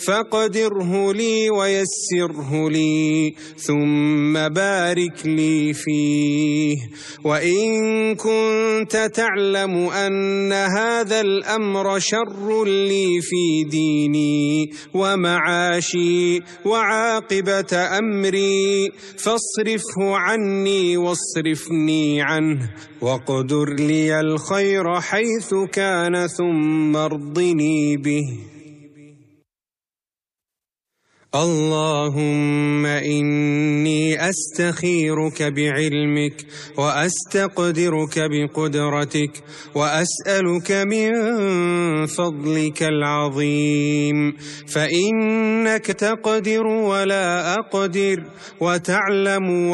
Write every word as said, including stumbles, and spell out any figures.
فاقدره لي ويسره لي ثم بارك لي فيه. وإن كنت تعلم أن هذا الأمر شر لي في ديني ومعاشي وعاقبة أمري فاصرفه عني واصرفني عنه، واقدر لي الخير حيث كان ثم ارضني به. اللهم إني أستخيرك بعلمك وأستقدرك بقدرتك وأسألك من فضلك العظيم، فإنك تقدر ولا أقدر وتعلم